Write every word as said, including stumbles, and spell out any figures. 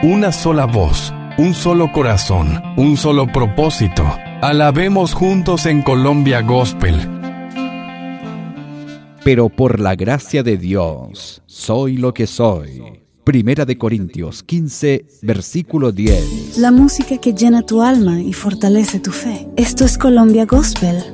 una sola voz, un solo corazón, un solo propósito. Alabemos juntos en Colombia Gospel. Pero por la gracia de Dios, soy lo que soy. Primera de Corintios quince, versículo diez. La música que llena tu alma y fortalece tu fe. Esto es Colombia Gospel